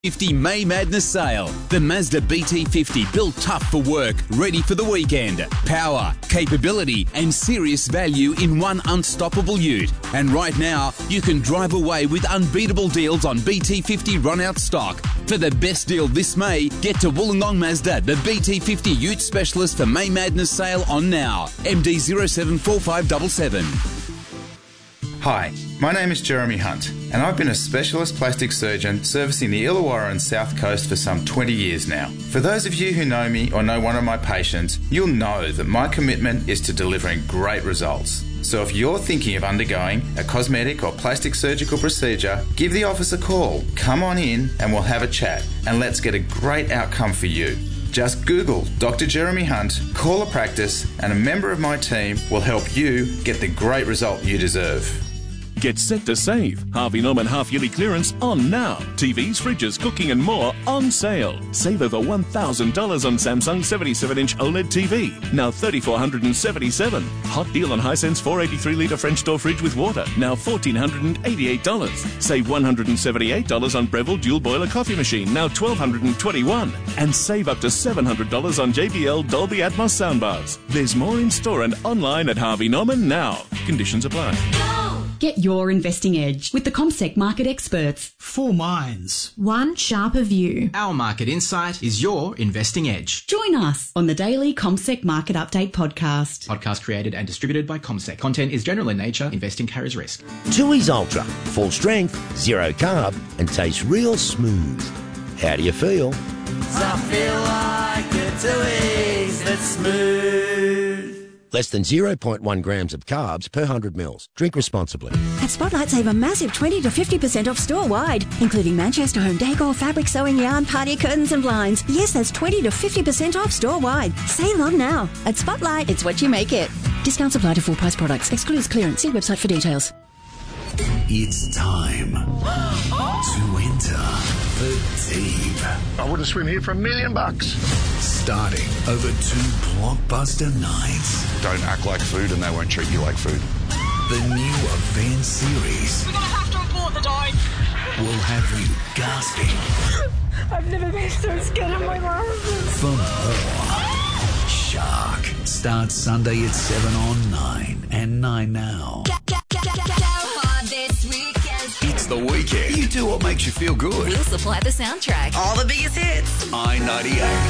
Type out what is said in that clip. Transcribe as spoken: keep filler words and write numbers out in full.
fifty May Madness Sale. The Mazda B T fifty, built tough for work, ready for the weekend. Power, capability and serious value in one unstoppable ute. And right now, you can drive away with unbeatable deals on B T fifty run-out stock. For the best deal this May, get to Wollongong Mazda, the B T fifty ute specialist for May Madness Sale on now. M D zero seven four five seven seven. Hi, my name is Jeremy Hunt, and I've been a specialist plastic surgeon servicing the Illawarra and South Coast for some twenty years now. For those of you who know me or know one of my patients, you'll know that my commitment is to delivering great results. So if you're thinking of undergoing a cosmetic or plastic surgical procedure, give the office a call, come on in and we'll have a chat, and let's get a great outcome for you. Just Google Doctor Jeremy Hunt, call a practice, and a member of my team will help you get the great result you deserve. Get set to save. Harvey Norman half-yearly clearance on now. T Vs, fridges, cooking and more on sale. Save over one thousand dollars on Samsung seventy-seven inch OLED T V. Now three thousand four hundred seventy-seven dollars. Hot deal on Hisense four eighty-three litre French door fridge with water. Now one thousand four hundred eighty-eight dollars. Save one hundred seventy-eight dollars on Breville dual boiler coffee machine. Now one thousand two hundred twenty-one dollars. And save up to seven hundred dollars on J B L Dolby Atmos soundbars. There's more in store and online at Harvey Norman now. Conditions apply. Get your investing edge with the CommSec market experts. Four minds. One sharper view. Our market insight is your investing edge. Join us on the daily CommSec Market Update podcast. Podcast created and distributed by CommSec. Content is general in nature. Investing carries risk. Tooheys Ultra. Full strength, zero carb, and tastes real smooth. How do you feel? I feel like a Tooheys that's smooth. Less than zero point one grams of carbs per one hundred mils. Drink responsibly. At Spotlight, save a massive twenty to fifty percent off store-wide, including Manchester home decor, fabric, sewing, yarn, party curtains and blinds. Yes, that's twenty to fifty percent off store-wide. Save on now. At Spotlight, it's what you make it. Discounts apply to full-price products. Excludes clearance. See website for details. It's time to enter the deep. I wouldn't swim here for a million bucks. Starting over two blockbuster nights. Don't act like food and they won't treat you like food. The new event series. We're going to have to abort the dive. Will have you gasping. I've never been so scared in my life. For more. Shark starts Sunday at seven on nine and nine now. It's the weekend. You do what makes you feel good. We'll supply the soundtrack. All the biggest hits. I ninety-eight.